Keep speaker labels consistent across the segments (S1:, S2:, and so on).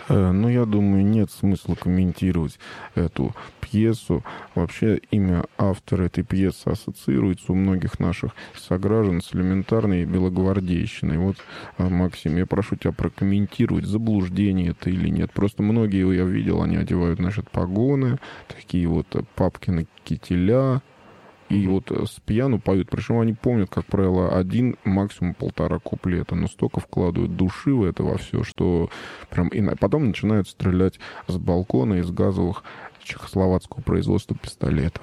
S1: Ну, я думаю, нет смысла комментировать эту пьесу. Вообще, имя автора этой пьесы ассоциируется у многих наших сограждан с элементарной белогвардейщиной. Вот, Максим, я прошу тебя прокомментировать, заблуждение это или нет. Просто многие, я видел, они одевают, значит, погоны, такие вот папкины кителя, и вот с пьяну поют. Причем они помнят, как правило, один, максимум полтора куплета. Но столько вкладывают души в это во все, что прям... И потом начинают стрелять с балкона из газовых чехословацкого производства пистолетов.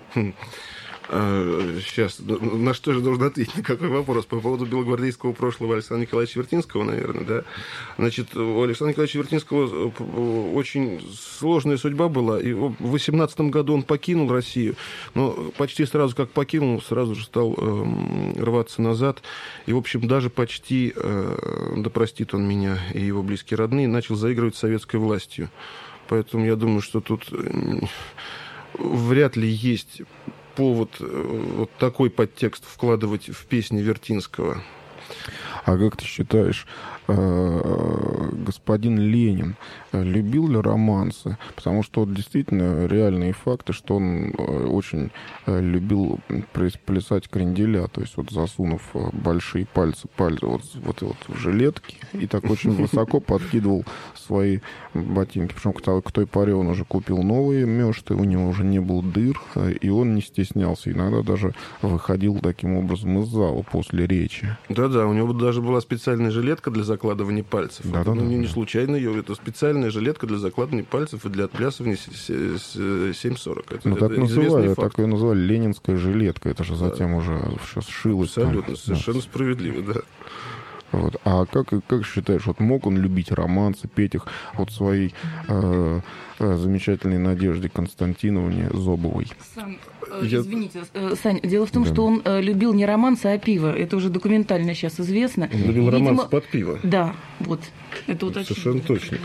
S2: Сейчас, на что же должен ответить? На какой вопрос? По поводу белогвардейского прошлого Александра Николаевича Вертинского, наверное, да? Значит, у Александра Николаевича Вертинского очень сложная судьба была. И в 18 году он покинул Россию, но почти сразу, как покинул, сразу же стал рваться назад. И, в общем, даже почти, да простит он меня и его близкие родные, начал заигрывать с советской властью. Поэтому я думаю, что тут вряд ли есть повод вот такой подтекст вкладывать в песни Вертинского.
S1: А как ты считаешь, господин Ленин любил ли романсы? Потому что вот действительно реальные факты, что он очень любил плясать кренделя, то есть вот засунув большие пальцы вот в жилетки и так очень высоко подкидывал свои ботинки. Причем к той поре он уже купил новые мешты, у него уже не было дыр, и он не стеснялся. Иногда даже выходил таким образом из зала после речи.
S2: Да-да, у него даже была специальная жилетка для закладывания пальцев. Не случайно ее. Это специальная жилетка для закладывания пальцев и для отплясывания 7.40.
S1: Ну, так называли, так ее называли ленинская жилетка. Это же затем уже все сшилось.
S2: Абсолютно, совершенно справедливо, да.
S1: Вот. А как считаешь, вот мог он любить романсы, петь их от своей замечательной Надежде Константиновне Зобовой?
S3: Извините, Сань, дело в том, что он любил не романсы, а пиво. Это уже документально сейчас известно.
S2: Он любил романсы под пиво.
S3: Да, вот. Это вот
S2: совершенно точно.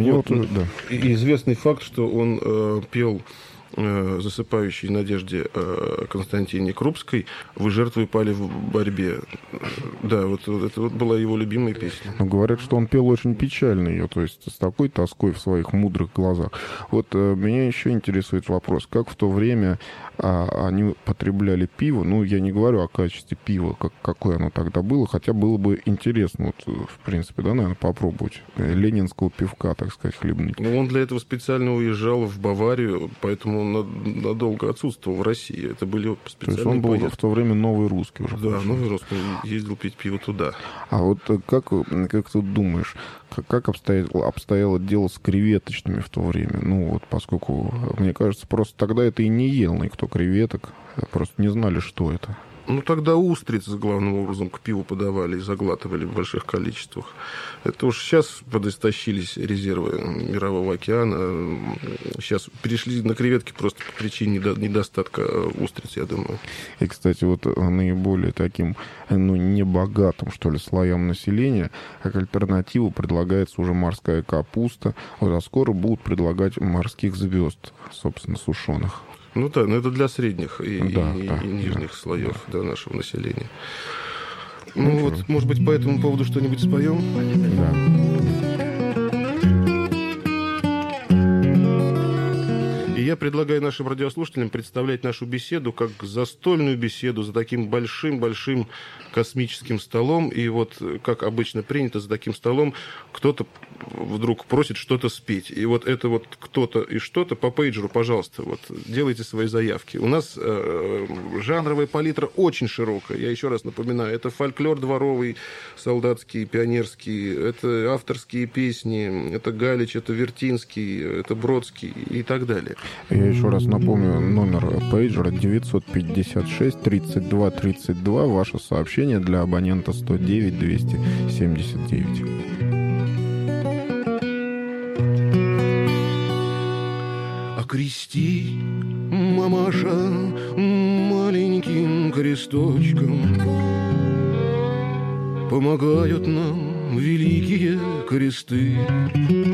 S1: И
S2: известный факт, что он пел засыпающей Надежде Константине Крупской «Вы жертвой пали в борьбе». Да, вот это вот была его любимая песня.
S1: Но говорят, что он пел очень печально ее, то есть с такой тоской в своих мудрых глазах. Вот меня еще интересует вопрос, как в то время они потребляли пиво. Ну, я не говорю о качестве пива, какое оно тогда было, хотя было бы интересно, вот, в принципе, да, наверное, попробовать ленинского пивка, так сказать, хлебнуть.
S2: Ну, он для этого специально уезжал в Баварию, поэтому он надолго отсутствовал в России. Это были специальные.
S1: То есть он был в то время новый русский уже.
S2: Да, новый русский. Он ездил пить пиво туда.
S1: А вот как ты думаешь, как обстояло дело с креветочными в то время? Ну, вот поскольку, мне кажется, просто тогда это и не ел никто креветок, просто не знали, что это.
S2: Ну, тогда устриц главным образом к пиву подавали и заглатывали в больших количествах. Это уж сейчас подистощились резервы Мирового океана. Сейчас перешли на креветки просто по причине недостатка устриц, я думаю.
S1: И, кстати, вот наиболее таким, небогатым, что ли, слоям населения, как альтернативу предлагается уже морская капуста. Вот, а скоро будут предлагать морских звезд, собственно, сушеных.
S2: Ну да, но это для средних и нижних слоев нашего населения. Ну вот, может быть, по этому поводу что-нибудь споем?
S1: Да.
S2: И я предлагаю нашим радиослушателям представлять нашу беседу как застольную беседу за таким большим-большим космическим столом. И вот, как обычно принято, за таким столом кто-то вдруг просит что-то спеть. И вот это вот кто-то и что-то по пейджеру, пожалуйста, вот делайте свои заявки. У нас жанровая палитра очень широкая. Я еще раз напоминаю, это фольклор дворовый, солдатский, пионерский, это авторские песни, это Галич, это Вертинский, это Бродский и так далее.
S1: Я еще раз напомню номер пейджера 956-32-32. Ваше сообщение для абонента 109-279.
S2: Окрести, мамаша, маленьким кресточком. Помогают нам великие кресты.